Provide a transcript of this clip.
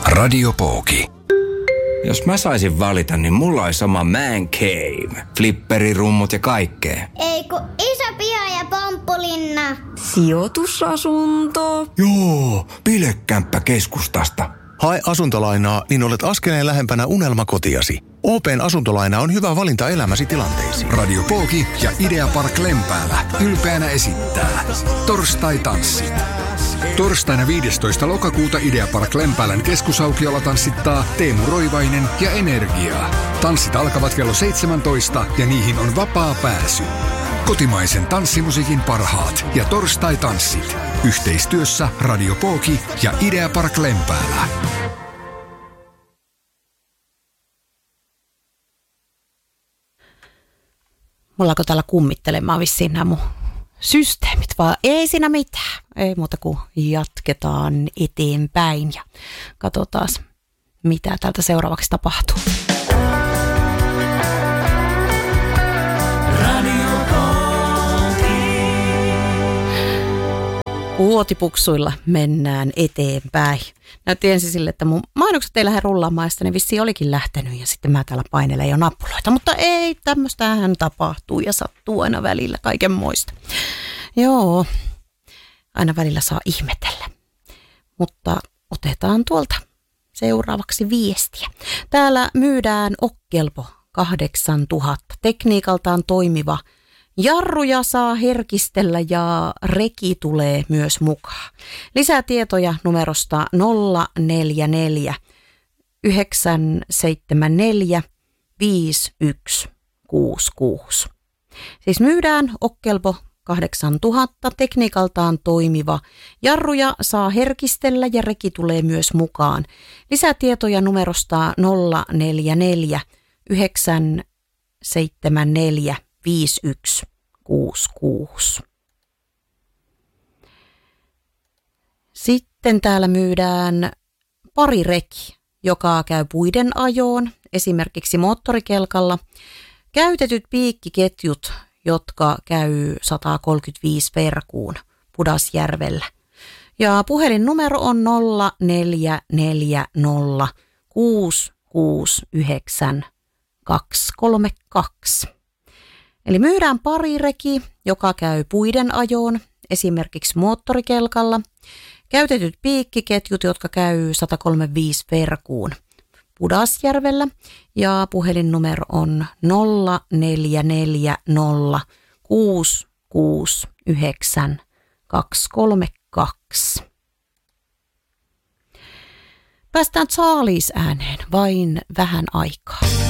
Radio Pooki. Jos mä saisin valita, niin mulla olisi oma man cave. Flipperirummut ja kaikkea. Ei kun iso piha ja pomppulinna. Sijoitusasunto. Joo, bilekämppä keskustasta. Hae asuntolainaa, niin olet askeleen lähempänä unelmakotiasi. OP:n asuntolaina on hyvä valinta elämäsi tilanteisiin. Radio Pooki ja Idea Park Lempäälä ylpeänä esittää Torstai-tanssit. Torstaina 15. lokakuuta Idea Park Lempäälän keskusaukiolla tanssittaa Teemu Roivainen ja Energiaa. Tanssit alkavat kello 17 ja niihin on vapaa pääsy. Kotimaisen tanssimusiikin parhaat ja Torstai-tanssit. Yhteistyössä Radio Pooki ja Idea Park Lempäälä. Mullako täällä kummittelemaan vissiin nämä mun systeemit, vaan ei siinä mitään. Ei muuta kuin jatketaan eteenpäin ja katsotaan, mitä täältä seuraavaksi tapahtuu. Vuotipuksuilla mennään eteenpäin. Näytti ensin sille, että mun mainokset ei lähde rullaamaan, ja sitten ne vissiin olikin lähtenyt, ja sitten mä täällä painelen jo nappuloita. Mutta ei, tämmöistähän tapahtuu ja sattuu aina välillä kaikenmoista. Joo, aina välillä saa ihmetellä. Mutta otetaan tuolta seuraavaksi viestiä. Täällä myydään Okkelpo 8000, tekniikaltaan toimiva. Jarruja saa herkistellä ja reki tulee myös mukaan. Lisää tietoja numerosta 044 974 5166. Siis myydään Okkelpo 8000, tekniikaltaan toimiva. Jarruja saa herkistellä ja reki tulee myös mukaan. Lisää tietoja numerosta 044 974 5166. Sitten täällä myydään parireki, joka käy puiden ajoon, esimerkiksi moottorikelkalla. Käytetyt piikkiketjut, jotka käy 135 verkuun Pudasjärvellä. Ja puhelinnumero on 0440 669 232. Eli myydään parireki, joka käy puiden ajoon, esimerkiksi moottorikelkalla. Käytetyt piikkiketjut, jotka käy 135 verkuun Pudasjärvellä. Ja puhelinnumero on 0440 669 232. Päästään saalisääneen vain vähän aikaa.